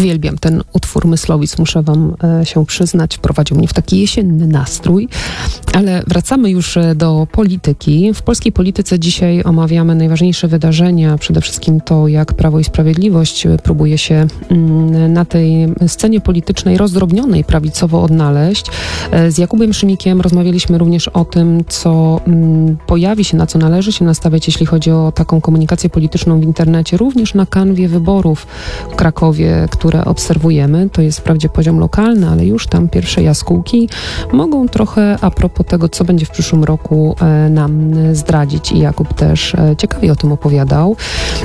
Uwielbiam ten utwór Myslowic, muszę wam się przyznać, wprowadził mnie w taki jesienny nastrój. Ale wracamy już do polityki. W polskiej polityce dzisiaj omawiamy najważniejsze wydarzenia, przede wszystkim to, jak Prawo i Sprawiedliwość próbuje się na tej scenie politycznej rozdrobnionej prawicowo odnaleźć. Z Jakubem Szymikiem rozmawialiśmy również o tym, co pojawi się, na co należy się nastawiać, jeśli chodzi o taką komunikację polityczną w internecie, również na kanwie wyborów w Krakowie, które obserwujemy. To jest wprawdzie poziom lokalny, ale już tam pierwsze jaskółki mogą trochę a propos tego, co będzie w przyszłym roku, nam zdradzić, i Jakub też ciekawie o tym opowiadał.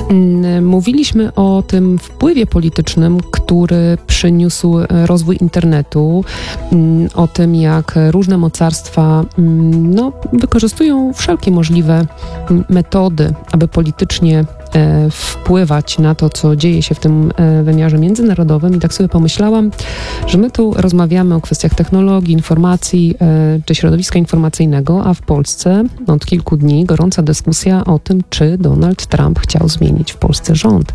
Mówiliśmy o tym wpływie politycznym, który przyniósł rozwój internetu, o tym, jak różne mocarstwa wykorzystują wszelkie możliwe metody, aby politycznie wpływać na to, co dzieje się w tym wymiarze międzynarodowym. I tak sobie pomyślałam, że my tu rozmawiamy o kwestiach technologii, informacji czy środowiska informacyjnego, a w Polsce od kilku dni gorąca dyskusja o tym, czy Donald Trump chciał zmienić w Polsce rząd.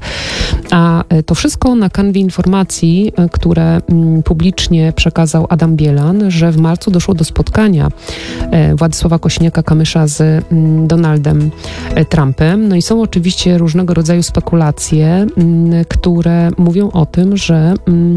A to wszystko na kanwie informacji, które publicznie przekazał Adam Bielan, że w marcu doszło do spotkania Władysława Kosiniaka-Kamysza z Donaldem Trumpem. No i są oczywiście różnego rodzaju spekulacje, które mówią o tym, że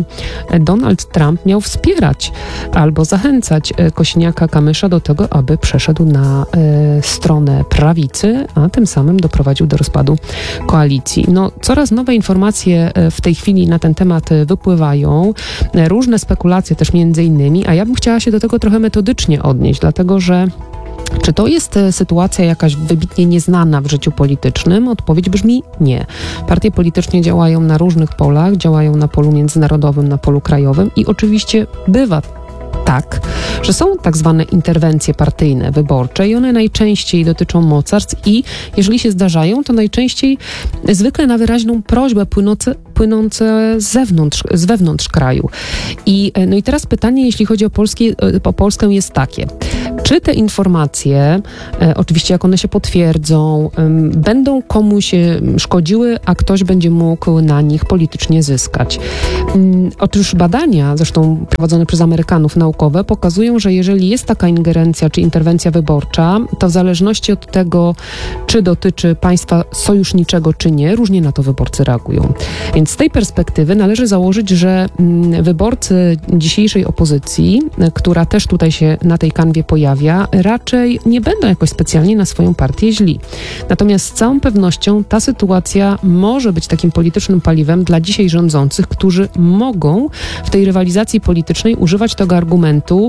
Donald Trump miał wspierać albo zachęcać Kosiniaka-Kamysza do tego, aby przeszedł na stronę prawicy, a tym samym doprowadził do rozpadu koalicji. No, coraz nowe informacje w tej chwili na ten temat wypływają, różne spekulacje też między innymi, a ja bym chciała się do tego trochę metodycznie odnieść, dlatego że czy to jest sytuacja jakaś wybitnie nieznana w życiu politycznym? Odpowiedź brzmi nie. Partie polityczne działają na różnych polach, działają na polu międzynarodowym, na polu krajowym i oczywiście bywa tak, że są tak zwane interwencje partyjne, wyborcze i one najczęściej dotyczą mocarstw i jeżeli się zdarzają, to najczęściej zwykle na wyraźną prośbę płynące z wewnątrz kraju. I teraz pytanie, jeśli chodzi o Polskę, jest takie. Czy te informacje, oczywiście jak one się potwierdzą, będą komuś szkodziły, a ktoś będzie mógł na nich politycznie zyskać? Otóż badania, zresztą prowadzone przez Amerykanów, naukowe, pokazują, że jeżeli jest taka ingerencja czy interwencja wyborcza, to w zależności od tego, czy dotyczy państwa sojuszniczego, czy nie, różnie na to wyborcy reagują. Więc z tej perspektywy należy założyć, że wyborcy dzisiejszej opozycji, która też tutaj się na tej kanwie pojawia, raczej nie będą jakoś specjalnie na swoją partię źli. Natomiast z całą pewnością ta sytuacja może być takim politycznym paliwem dla dzisiaj rządzących, którzy mogą w tej rywalizacji politycznej używać tego argumentu,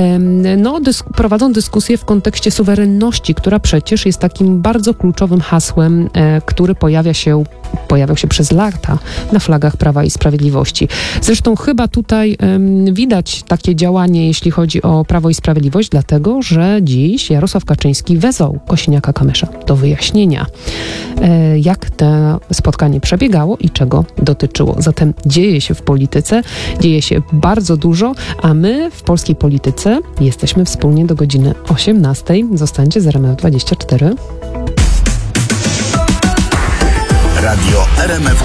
prowadzą dyskusję w kontekście suwerenności, która przecież jest takim bardzo kluczowym hasłem, który pojawiał się przez lata na flagach Prawa i Sprawiedliwości. Zresztą chyba tutaj widać takie działanie, jeśli chodzi o Prawo i Sprawiedliwość, dlatego, że dziś Jarosław Kaczyński wezwał Kosiniaka-Kamysza do wyjaśnienia, jak to spotkanie przebiegało i czego dotyczyło. Zatem dzieje się w polityce, dzieje się bardzo dużo, a my w polskiej polityce jesteśmy wspólnie do godziny 18. Zostańcie z RMF24. Radio RMF